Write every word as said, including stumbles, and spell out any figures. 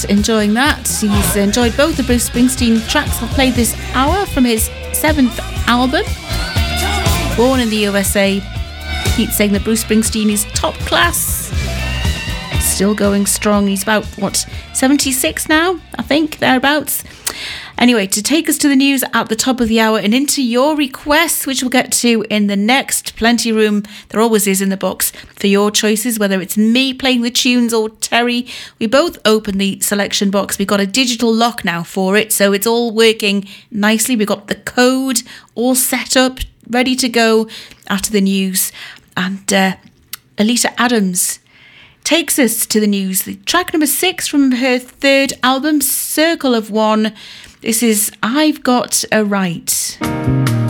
enjoying that. He's enjoyed both the Bruce Springsteen tracks I've played this hour from his seventh album. Born in the U S A, Pete's saying that Bruce Springsteen is top class. Still going strong. He's about, what, seventy-six now, I think, thereabouts. Anyway, to take us to the news at the top of the hour and into your requests, which we'll get to in the next. Plenty room, there always is in the box, for your choices, whether it's me playing the tunes or Terry. We both open the selection box. We've got a digital lock now for it, so it's all working nicely. We've got the code all set up, ready to go after the news. And uh, Alita Adams takes us to the news. The track number six from her third album, Circle of One. This is I've Got a Right.